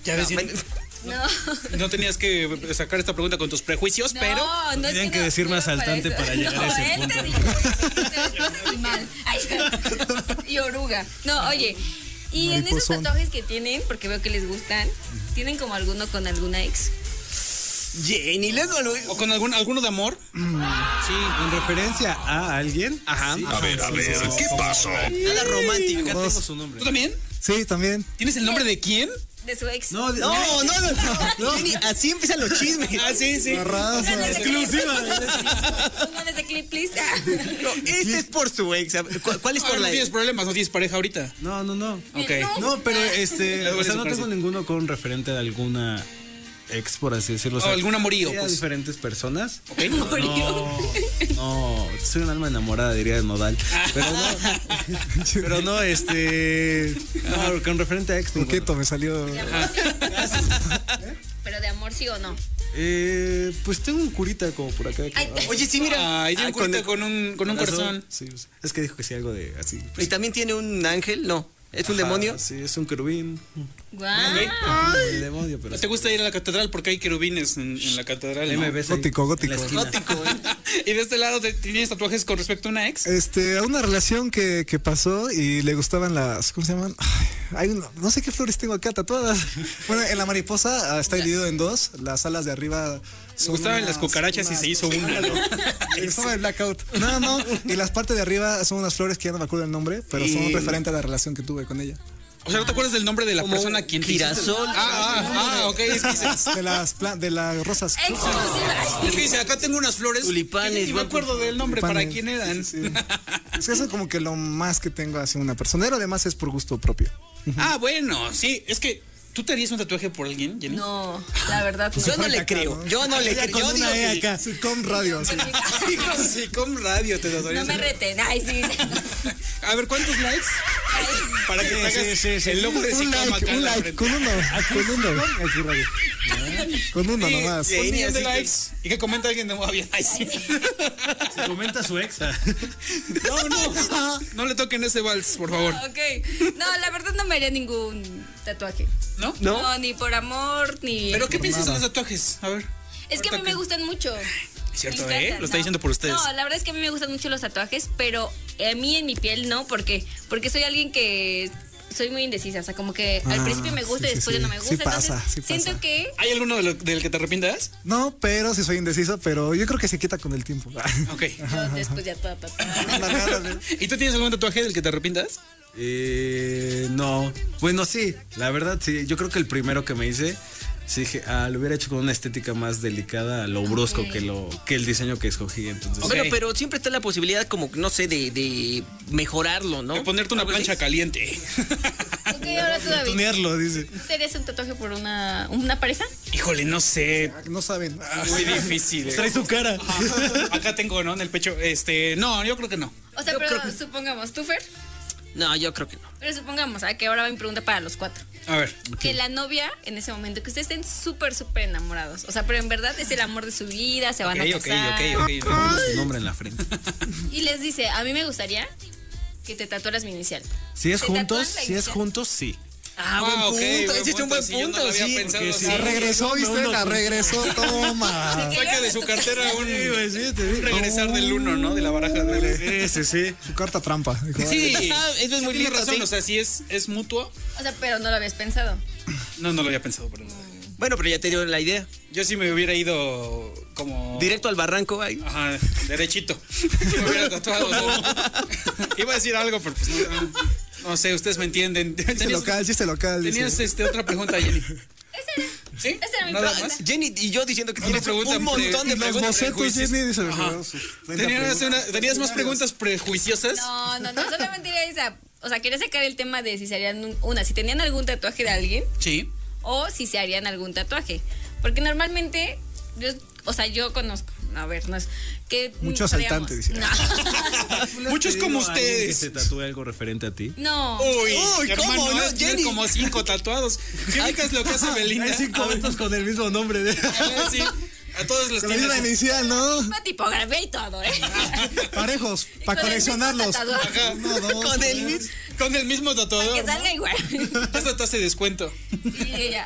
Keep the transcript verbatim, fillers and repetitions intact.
Ya ves, No, no. No tenías que sacar esta pregunta con tus prejuicios, no, pero no es tenían que que no, decirme no asaltante para, para eso. llegar a No, ese él punto. te dijo, es animal. Ay, y oruga. No, oye, y en esos Mariposón. tatuajes que tienen, porque veo que les gustan, ¿tienen como alguno con alguna ex? Jenny, luego lo... o con algún alguno de amor. Sí, en referencia a alguien. Ajá. Sí. A ver, a ver, ¿qué pasó? Nada romántico. Acá tengo su nombre. ¿Tú también? Sí, también. ¿Tienes el nombre de quién? De su ex. No, de- No, no, no, no. Jenny, así empiezan los chismes. Ah, sí, sí. La raza. exclusiva. Pongan ese clip, please. Ah. No, este es por su ex. A ver, ¿Cuál, cuál es Ahora por no la tienes problemas, no tienes pareja ahorita. No, no, no. Ok. No, pero este, Luego o sea, eso no parece. tengo ninguno con referente a alguna ex, por así decirlo. O sea, O algún amorío, sí, a pues. diferentes personas. Ok. No, no, soy un alma enamorada, diría de Nodal. Pero no, pero no, este, no, con referente a ex. ninguno. Coqueto me salió. De amor, sí. Pero de amor sí o no. Eh, pues tengo un curita como por acá. Ay, Oye, sí, mira. Ay, tiene Ah, un curita con- con un, con un corazón. Sí, pues, es que dijo que sí, algo de así. ¿Y también tiene un ángel? No. ¿Es un Ajá, demonio? Sí, es un querubín. Guau. El demonio, pero. ¿Te gusta ir a la catedral? Porque hay querubines en, en la catedral, ¿no? M B C. Gótico, gótico. En la esquina. Gótico, ¿eh? Y de este lado, ¿te- ¿tienes tatuajes con respecto a una ex? Este, a una relación que, que pasó y le gustaban las, ¿cómo se llaman? Ay, hay un- no sé qué flores tengo acá tatuadas. Bueno, en la mariposa ah, está dividido en dos. Las alas de arriba Me son gustaban unas- las cucarachas y unas- se hizo una, ¿no? Le gustaba el blackout. No, no. Y las partes de arriba son unas flores que ya no me acuerdo el nombre, pero son Y- referente a la relación que tuve con ella. O sea, ¿no te acuerdas del nombre de la Como persona a quien te hiciste? girasol. Ah, ah, ah, ok. Es que dice, De las, plan- de las rosas. Exclusiva. es que dice, acá tengo unas flores. Tulipanes, Y me ¿no? acuerdo del nombre, ¿para Tulipanes. quién eran? Sí. Es que eso es como que lo más que tengo hacia una persona. Pero además es por gusto propio. Ah, bueno, sí. Es que, ¿tú te harías un tatuaje por alguien, Jenny? No, la verdad no. Yo no le acá, creo. ¿no? Yo no le Ella creo. con Yo digo una E que- acá. Sí, con radio. así. Sí, con, sí, con radio te tatuarías. No me reten. Ay, sí. A ver, ¿cuántos likes? Para que te hagas sí, sí, sí. el logo de Un Sicoma like, acá en un la like, frente. con uno. Con uno. Así, radio. Con uno Sí, nomás. un Jenny, millón de así que- likes. Y que comenta alguien de Moavia. Ay, sí. Se comenta su ex. No, no. No le toquen ese vals, por favor. Ok. No, la verdad no me haría ningún tatuaje. ¿No? ¿No? No, ni por amor, ni. ¿Pero qué piensas de los tatuajes? A ver. Es que a mí me gustan mucho. Es cierto, Me ¿eh? encantan, Lo está no. diciendo por ustedes. No, la verdad es que a mí me gustan mucho los tatuajes, pero a mí en mi piel no, porque porque soy alguien que soy muy indecisa, o sea, como que al Ah, principio me gusta sí, y después sí, ya no me sí. gusta. Sí pasa, entonces sí pasa. siento que ¿Hay alguno de lo- del que te arrepientas? No, pero sí soy indeciso, pero yo creo que se quita con el tiempo. Ok. yo después ya toda tatuada. Ándale, ándale. ¿Y tú tienes algún tatuaje del que te arrepientas? Eh, no. Bueno, sí, la verdad sí. Yo creo que el primero que me hice, sí dije, ah, lo hubiera hecho con una estética más delicada, a lo brusco Ok. que lo que el diseño que escogí. Entonces, Ok. Bueno, pero siempre está la posibilidad como, no sé, de, de mejorarlo, ¿no? De ponerte una Algo así. plancha caliente. Ok, ahora tú, David. tunearlo, dice. ¿Te harías un tatuaje por una, una pareja? Híjole, no sé. No saben. Muy difícil. ¿eh? Trae su cara. Ajá. Acá tengo, ¿no? En el pecho. Este, no, yo creo que no. O sea, Yo pero creo que- supongamos, tú, Fer, No, yo creo que no. pero supongamos, ah, que ahora va mi pregunta para los cuatro. A ver. Que la novia, en ese momento, que ustedes estén súper, súper enamorados. O sea, pero en verdad es el amor de su vida, se van Ok, a ok, casar. ok, ok. Pongo su nombre en la frente. Y les dice, a mí me gustaría que te tatuaras mi inicial. Si es ¿Te juntos, tatúan la si es inicial? juntos, sí. Ah, Ah, buen ok, punto. buen Ese es un punto, buen sí, yo no punto, lo había sí. pensado porque así. sí. La regresó, ¿viste? La regresó. Toma. Saca de su cartera un, pues sí, te digo. regresar del uno, ¿no? De la baraja de... Sí, sí, sí. Su carta trampa. Dijo, Sí, Ah, eso es muy tienes lindo, razón, sí. o sea, si es, es mutuo, O sea, pero no lo habías pensado. no, no lo había pensado para nada. Bueno, pero ya te dio la idea. Yo sí me hubiera ido como... Directo al barranco ahí. Ajá, derechito. Sí me hubiera tatuado. o sea, iba a decir algo, pero pues no, no sé, ustedes me entienden. Chiste Tenías, local, chiste local. dice. tenías este, otra pregunta, Jenny. Esa era. ¿Sí? Esa era mi ¿Nada pregunta. más? Jenny y yo diciendo que Otra tienes pregunta un montón de pre- Los preguntas. bocetos, prejuicios. Jenny, dice. Ajá. ¿Tenías, una- ¿Tenías más preguntas prejuiciosas? No, no, no, solamente era esa. O sea, quería sacar el tema de si se harían un- una, si tenían algún tatuaje de alguien Sí. o si se harían algún tatuaje. Porque normalmente, yo, o sea, yo conozco, a ver, no es que... Mucho sabíamos- asaltante, dice. No. Muchos como ¿Alguien que ustedes. se tatúe algo referente a ti? No. Uy, Uy, hermano, ¿cómo no, es tener Jenny? como cinco tatuados. ¿Qué ubicas lo que hace Belinda? Hay cinco eventos con el mismo nombre. De... Ah, sí. A todos les Con la misma tiene. inicial, ¿no? Misma tipografía y todo, ¿eh? Parejos, Y para con el mismo coleccionarlos. tatuador. Ajá. Uno, dos, Con el tres. mismo. Con el mismo Para tatuador. que salga igual. Eso te hace descuento. Y ella,